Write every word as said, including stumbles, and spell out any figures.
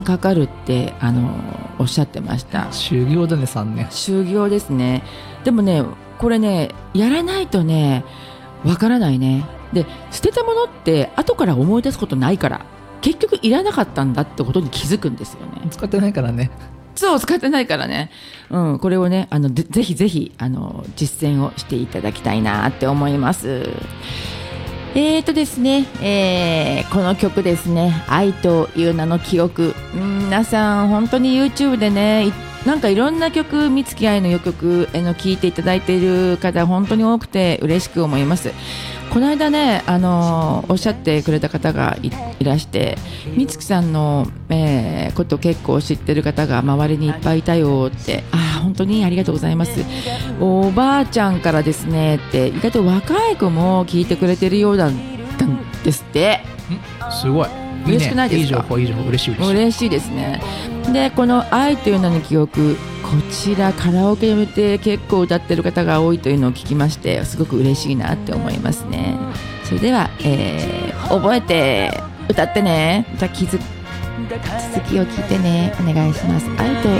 かかるってあのおっしゃってました。 修行だねさんねん。 修行ですね。でもねこれねやらないとねわからないね。で捨てたものって後から思い出すことないから結局いらなかったんだってことに気づくんですよね。 使ってないからね。 そう使ってないからね、うん、これをねあのぜぜひぜひあの実践をしていただきたいなって思います。えーとですね、えー、この曲ですね、愛という名の記憶、うん、皆さん本当に YouTube でねなんかいろんな曲、美月愛の予曲の聴いていただいている方本当に多くて嬉しく思います。この間ね、あのー、おっしゃってくれた方が い, いらして美月さんの、えー、こと結構知ってる方が周りにいっぱいいたよって、あ本当にありがとうございます。おばあちゃんからですねって意外と若い子も聞いてくれてるようだったんですって。 んすごい嬉しくないですか？ いい情報いい情報嬉しい嬉しい嬉しいですね。でこの愛という名の記憶、こちらカラオケで結構歌ってる方が多いというのを聞きましてすごく嬉しいなって思いますね。それでは、えー、覚えて歌ってね。じゃあ気づ続きを聞いてねお願いします。愛という